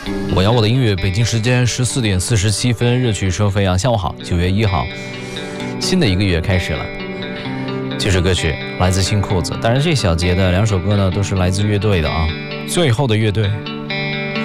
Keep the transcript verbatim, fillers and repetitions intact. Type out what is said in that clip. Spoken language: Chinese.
我要我的音乐，北京时间十四点四十七分，热曲说飞扬。下午好，九月一号，新的一个月开始了。这首歌曲来自新裤子，当然这小节的两首歌呢，都是来自乐队的啊，最后的乐队。